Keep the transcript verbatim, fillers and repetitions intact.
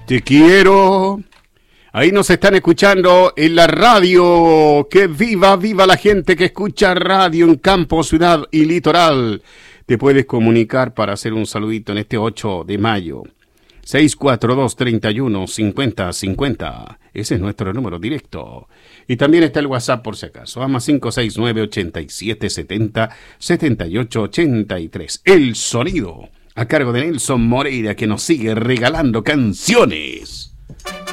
Te quiero. Ahí nos están escuchando en la radio. Que viva, viva la gente que escucha radio en campo, ciudad y litoral. Te puedes comunicar para hacer un saludito en este ocho de mayo. seis cuatro dos, treinta y uno, cincuenta, cincuenta. Ese es nuestro número directo. Y también está el WhatsApp por si acaso. A más cinco seis nueve, ochenta y siete, setenta, setenta y ocho, ochenta y tres. El sonido a cargo de Nelson Moreira, que nos sigue regalando canciones.